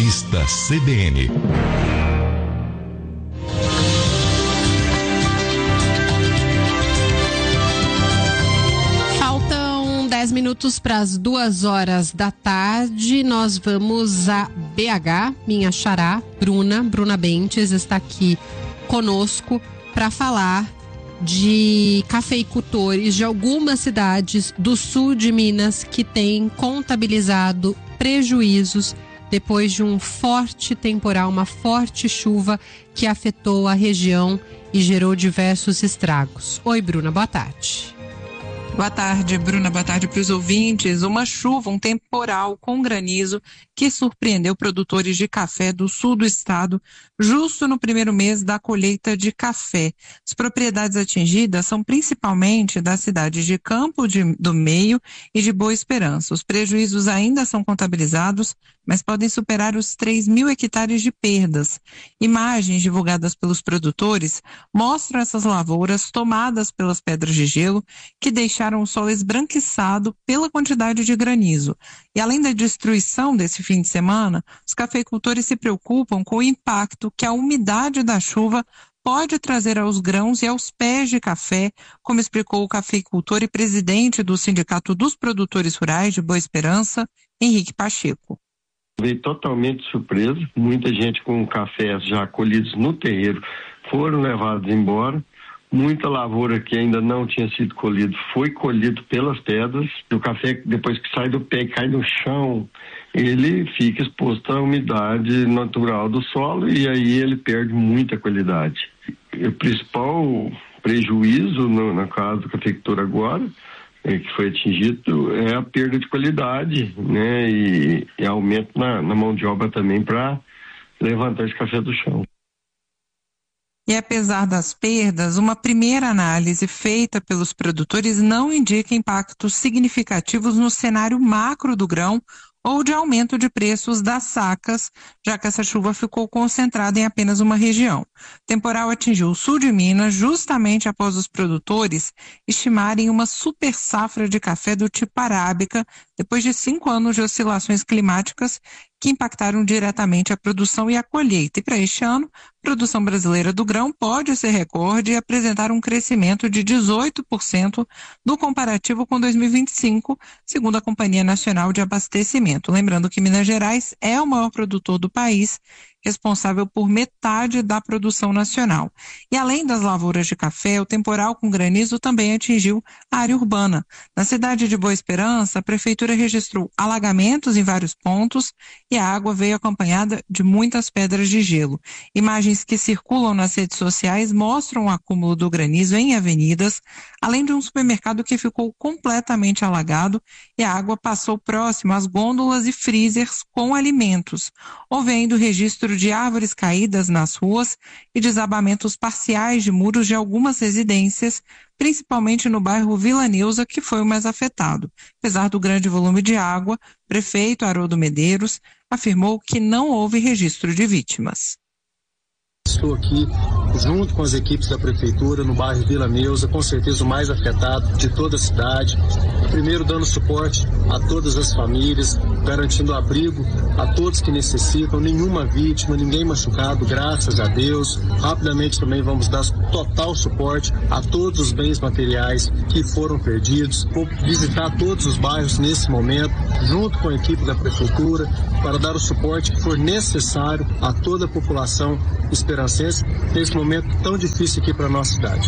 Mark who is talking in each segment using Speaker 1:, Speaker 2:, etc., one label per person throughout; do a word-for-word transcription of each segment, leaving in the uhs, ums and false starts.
Speaker 1: Revista C B N.
Speaker 2: Faltam dez minutos para as duas horas da tarde. Nós vamos a B H. Minha xará, Bruna, Bruna Bentes, está aqui conosco para falar de cafeicultores de algumas cidades do sul de Minas que têm contabilizado prejuízos depois de um forte temporal, uma forte chuva que afetou a região e gerou diversos estragos. Oi, Bruna, boa tarde.
Speaker 3: Boa tarde, Bruna. Boa tarde para os ouvintes. Uma chuva, um temporal com granizo que surpreendeu produtores de café do sul do estado, justo no primeiro mês da colheita de café. As propriedades atingidas são principalmente das cidades de Campo de, do Meio e de Boa Esperança. Os prejuízos ainda são contabilizados, mas podem superar os três mil hectares de perdas. Imagens divulgadas pelos produtores mostram essas lavouras tomadas pelas pedras de gelo que deixaram o solo esbranquiçado pela quantidade de granizo. E além da destruição desse fim de semana, os cafeicultores se preocupam com o impacto que a umidade da chuva pode trazer aos grãos e aos pés de café, como explicou o cafeicultor e presidente do Sindicato dos Produtores Rurais de Boa Esperança, Henrique Pacheco.
Speaker 4: Veio totalmente surpreso, muita gente com cafés já colhidos no terreiro foram levados embora, muita lavoura que ainda não tinha sido colhido foi colhido pelas pedras. O café, depois que sai do pé e cai no chão, ele fica exposto à umidade natural do solo e aí ele perde muita qualidade. O principal prejuízo, no, no caso do cafeicultor agora, é, que foi atingido, é a perda de qualidade, né, e, e aumento na, na mão de obra também para levantar esse café do chão.
Speaker 3: E apesar das perdas, uma primeira análise feita pelos produtores não indica impactos significativos no cenário macro do grão ou de aumento de preços das sacas, já que essa chuva ficou concentrada em apenas uma região. O temporal atingiu o sul de Minas justamente após os produtores estimarem uma super safra de café do tipo arábica, depois de cinco anos de oscilações climáticas que impactaram diretamente a produção e a colheita. E para este ano, a produção brasileira do grão pode ser recorde e apresentar um crescimento de dezoito por cento no comparativo com dois mil e vinte e cinco, segundo a Companhia Nacional de Abastecimento. Lembrando que Minas Gerais é o maior produtor do país, responsável por metade da produção nacional. E além das lavouras de café, o temporal com granizo também atingiu a área urbana. Na cidade de Boa Esperança, a prefeitura registrou alagamentos em vários pontos e a água veio acompanhada de muitas pedras de gelo. Imagens que circulam nas redes sociais mostram o acúmulo do granizo em avenidas, além de um supermercado que ficou completamente alagado e a água passou próximo às gôndolas e freezers com alimentos. Houve ainda o registro de árvores caídas nas ruas e desabamentos parciais de muros de algumas residências, principalmente no bairro Vila Neuza, que foi o mais afetado. Apesar do grande volume de água, o prefeito Haroldo Medeiros afirmou que não houve registro de vítimas.
Speaker 5: Estou aqui junto com as equipes da prefeitura no bairro Vila Neuza, com certeza o mais afetado de toda a cidade. Primeiro dando suporte a todas as famílias, garantindo abrigo a todos que necessitam, nenhuma vítima, ninguém machucado, graças a Deus. Rapidamente também vamos dar total suporte a todos os bens materiais que foram perdidos. Vou visitar todos os bairros nesse momento, junto com a equipe da prefeitura, para dar o suporte que for necessário a toda a população esperancense nesse momento tão difícil aqui para a nossa cidade.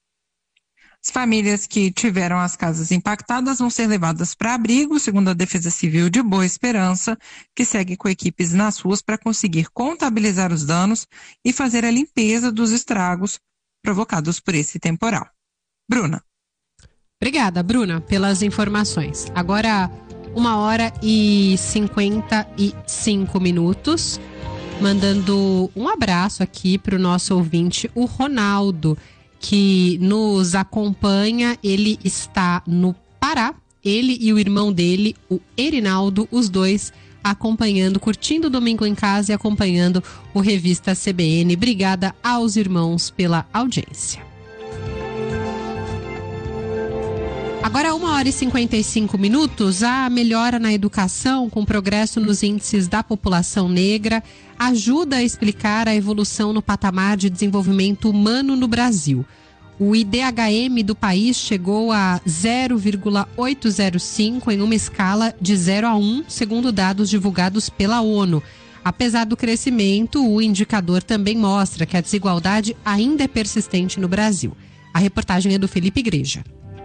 Speaker 3: As famílias que tiveram as casas impactadas vão ser levadas para abrigo, segundo a Defesa Civil de Boa Esperança, que segue com equipes nas ruas para conseguir contabilizar os danos e fazer a limpeza dos estragos provocados por esse temporal. Bruna.
Speaker 2: Obrigada, Bruna, pelas informações. Agora, uma hora e cinquenta e cinco minutos. Mandando um abraço aqui para o nosso ouvinte, o Ronaldo, que nos acompanha. Ele está no Pará, ele e o irmão dele, o Erinaldo, os dois acompanhando, curtindo o Domingo em Casa e acompanhando o Revista C B N. Obrigada aos irmãos pela audiência. Agora, uma hora e cinquenta e cinco minutos, a melhora na educação com progresso nos índices da população negra ajuda a explicar a evolução no patamar de desenvolvimento humano no Brasil. O I D H M do país chegou a zero vírgula oitocentos e cinco em uma escala de zero a um, segundo dados divulgados pela ONU. Apesar do crescimento, o indicador também mostra que a desigualdade ainda é persistente no Brasil. A reportagem é do Felipe Igreja.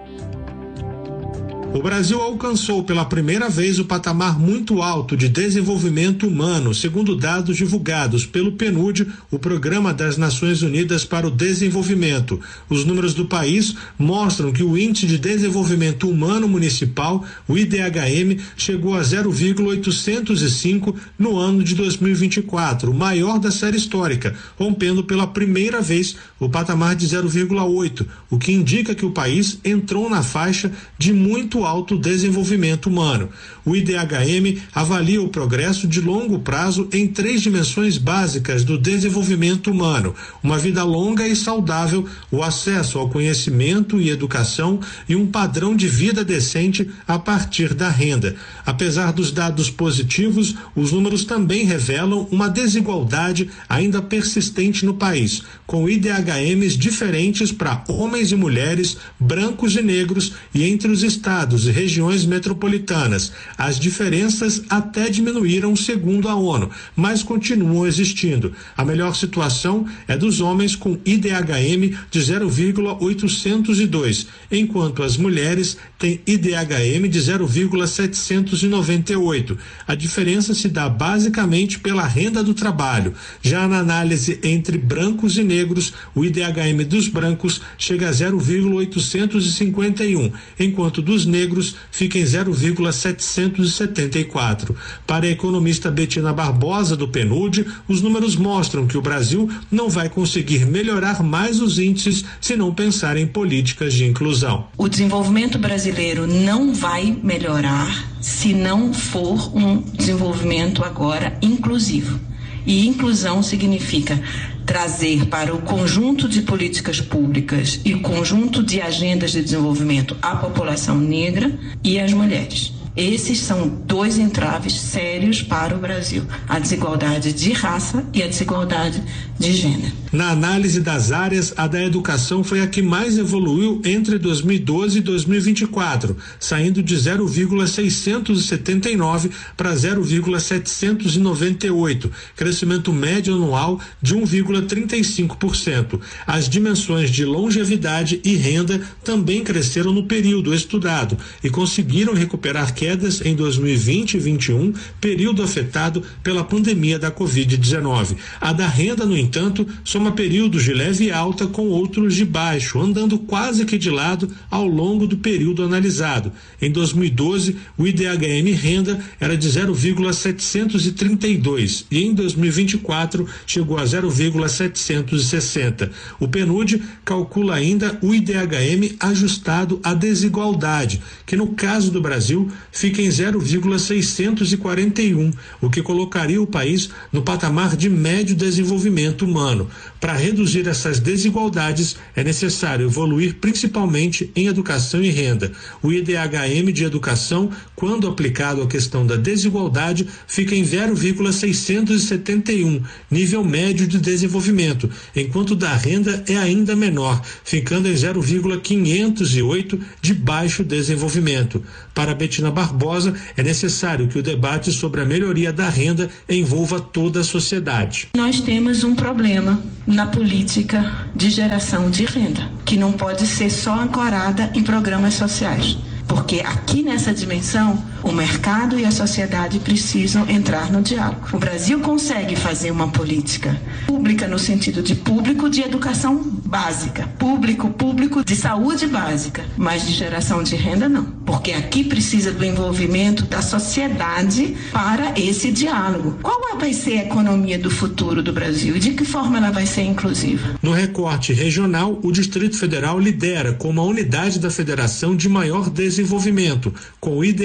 Speaker 1: O Brasil alcançou pela primeira vez o patamar muito alto de desenvolvimento humano, segundo dados divulgados pelo PNUD, o Programa das Nações Unidas para o Desenvolvimento. Os números do país mostram que o Índice de Desenvolvimento Humano Municipal, o I D H M, chegou a zero vírgula oitocentos e cinco no ano de dois mil e vinte e quatro, o maior da série histórica, rompendo pela primeira vez o patamar de zero vírgula oito, o que indica que o país entrou na faixa de muito alto desenvolvimento humano. O I D H M avalia o progresso de longo prazo em três dimensões básicas do desenvolvimento humano: uma vida longa e saudável, o acesso ao conhecimento e educação e um padrão de vida decente a partir da renda. Apesar dos dados positivos, os números também revelam uma desigualdade ainda persistente no país, com I D H Ms diferentes para homens e mulheres, brancos e negros e entre os estados e regiões metropolitanas. As diferenças até diminuíram segundo a ONU, mas continuam existindo. A melhor situação é dos homens com I D H M de zero vírgula oitocentos e dois, enquanto as mulheres têm I D H M de zero vírgula setecentos e noventa e oito. A diferença se dá basicamente pela renda do trabalho. Já na análise entre brancos e negros, o I D H M dos brancos chega a zero vírgula oitocentos e cinquenta e um, enquanto dos negros fica em zero vírgula setecentos e setenta e quatro. Para a economista Betina Barbosa, do PNUD, os números mostram que o Brasil não vai conseguir melhorar mais os índices se não pensar em políticas de inclusão.
Speaker 6: O desenvolvimento brasileiro não vai melhorar se não for um desenvolvimento agora inclusivo. E inclusão significa trazer para o conjunto de políticas públicas e conjunto de agendas de desenvolvimento a população negra e as mulheres. Esses são dois entraves sérios para o Brasil: a desigualdade de raça e a desigualdade de gênero.
Speaker 1: Na análise das áreas, a da educação foi a que mais evoluiu entre dois mil e doze e dois mil e vinte e quatro, saindo de zero vírgula seiscentos e setenta e nove para zero vírgula setecentos e noventa e oito, crescimento médio anual de um vírgula trinta e cinco por cento. As dimensões de longevidade e renda também cresceram no período estudado e conseguiram recuperar quedas em dois mil e vinte e dois mil e vinte e um, período afetado pela pandemia da covid dezenove. A da renda, no entanto, soma períodos de leve alta com outros de baixo, andando quase que de lado ao longo do período analisado. Em dois mil e doze, o I D H M renda era de zero vírgula setecentos e trinta e dois e em dois mil e vinte e quatro chegou a zero vírgula setecentos e sessenta. O PNUD calcula ainda o I D H M ajustado à desigualdade, que no caso do Brasil fica em zero vírgula seiscentos e quarenta e um, o que colocaria o país no patamar de médio desenvolvimento humano. Para reduzir essas desigualdades, é necessário evoluir principalmente em educação e renda. O I D H M de educação, quando aplicado à questão da desigualdade, fica em zero vírgula seiscentos e setenta e um, nível médio de desenvolvimento, enquanto o da renda é ainda menor, ficando em zero vírgula quinhentos e oito, de baixo desenvolvimento. Para Betina Barbosa, é necessário que o debate sobre a melhoria da renda envolva toda a sociedade.
Speaker 6: Nós temos um problema na política de geração de renda, que não pode ser só ancorada em programas sociais. Porque aqui nessa dimensão, o mercado e a sociedade precisam entrar no diálogo. O Brasil consegue fazer uma política pública no sentido de público de educação básica, público, público de saúde básica, mas de geração de renda não. Porque aqui precisa do envolvimento da sociedade para esse diálogo. Qual vai ser a economia do futuro do Brasil e de que forma ela vai ser inclusiva?
Speaker 1: No recorte regional, o Distrito Federal lidera como a unidade da federação de maior desenvolvimento, com o I D H M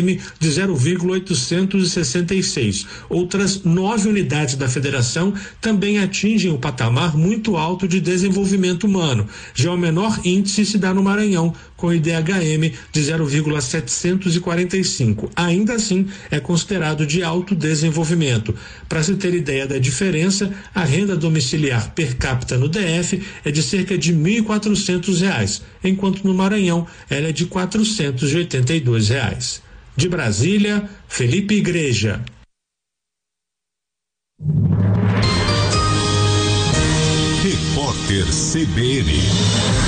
Speaker 1: M de zero vírgula oitocentos e sessenta e seis. Outras nove unidades da federação também atingem o patamar muito alto de desenvolvimento humano. Já o menor índice se dá no Maranhão, com I D H M de zero vírgula setecentos e quarenta e cinco. Ainda assim, é considerado de alto desenvolvimento. Para se ter ideia da diferença, a renda domiciliar per capita no D F é de cerca de mil e quatrocentos reais, enquanto no Maranhão ela é de quatrocentos e oitenta e dois reais. De Brasília, Felipe Igreja.
Speaker 7: Repórter C B N.